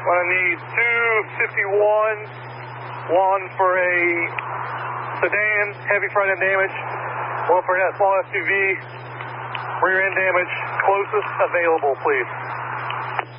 I need 251s, one for a sedan, heavy front end damage, one for that small SUV, rear end damage, closest available, please.